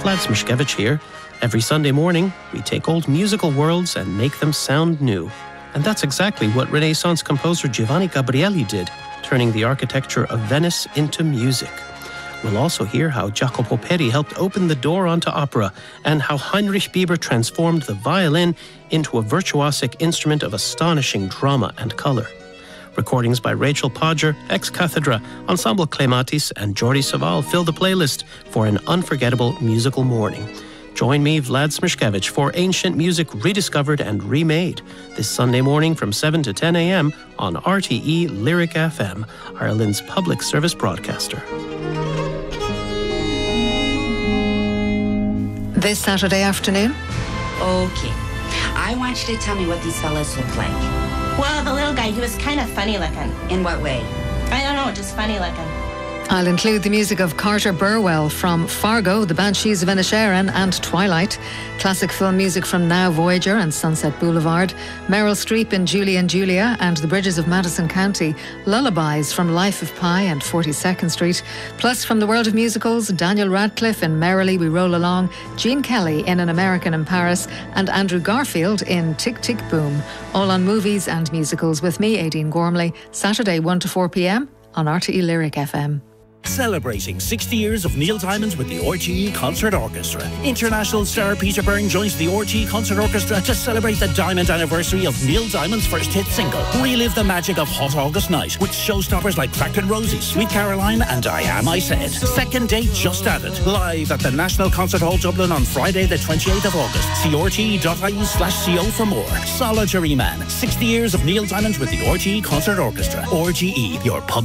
Vlad Smishkevich here. Every Sunday morning, we take old musical worlds and make them sound new. And that's exactly what Renaissance composer Giovanni Gabrieli did, turning the architecture of Venice into music. We'll also hear how Jacopo Peri helped open the door onto opera, and how Heinrich Bieber transformed the violin into a virtuosic instrument of astonishing drama and colour. Recordings by Rachel Podger, Ex Cathedra, Ensemble Clematis and Jordi Savall fill the playlist for an unforgettable musical morning. Join me, Vlad Smishkevich, for ancient music rediscovered and remade this Sunday morning from 7 to 10 a.m. on RTE Lyric FM, Ireland's public service broadcaster. This Saturday afternoon? Okay. I want you to tell me what these fellas look like. Well, the little guy, he was kind of funny looking. In what way? I don't know, just funny looking. I'll include the music of Carter Burwell from Fargo, The Banshees of Inisherin and Twilight, classic film music from Now Voyager and Sunset Boulevard, Meryl Streep in Julie and Julia and The Bridges of Madison County, lullabies from Life of Pi and 42nd Street, plus from the world of musicals, Daniel Radcliffe in Merrily We Roll Along, Gene Kelly in An American in Paris and Andrew Garfield in Tick Tick Boom, all on movies and musicals with me, Aideen Gormley, Saturday 1 to 4 p.m. on RTE Lyric FM. Celebrating 60 years of Neil Diamond with the RTE Concert Orchestra. International star Peter Byrne joins the RTE Concert Orchestra to celebrate the Diamond anniversary of Neil Diamond's first hit single. Relive the magic of Hot August Night with showstoppers like Cracked and Rosie, Sweet Caroline and I Am I Said. Second date just added. Live at the National Concert Hall Dublin on Friday the 28th of August. See rte.ie/co for more. Solitary Man. 60 years of Neil Diamond with the RTE Concert Orchestra. RTE, your pub